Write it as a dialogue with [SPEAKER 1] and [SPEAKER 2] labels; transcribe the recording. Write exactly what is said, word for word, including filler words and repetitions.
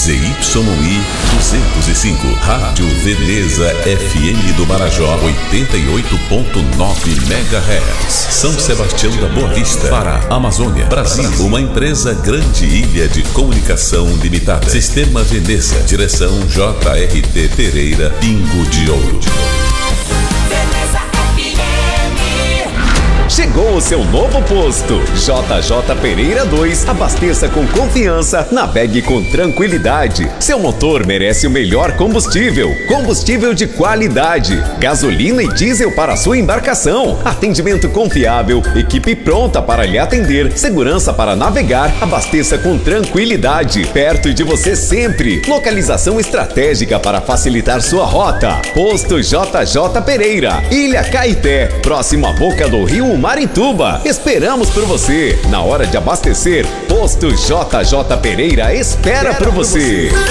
[SPEAKER 1] Z Y I duzentos e cinco, Rádio Veneza F M do Marajó, oitenta e oito ponto nove megahertz. São Sebastião da Boa Vista, para a Amazônia, Brasil. Uma empresa Grande Ilha de Comunicação Limitada. Sistema Veneza. Direção J R T Pereira, Pingo de Ouro.
[SPEAKER 2] Chegou o seu novo posto, J J Pereira dois. Abasteça com confiança, navegue com tranquilidade. Seu motor merece o melhor combustível, combustível de qualidade, gasolina e diesel para sua embarcação. Atendimento confiável, equipe pronta para lhe atender, segurança para navegar. Abasteça com tranquilidade, perto de você sempre. Localização estratégica para facilitar sua rota. Posto J J Pereira, Ilha Caeté, próximo à boca do rio Marituba. Esperamos por você. Na hora de abastecer, Posto J J Pereira espera por você.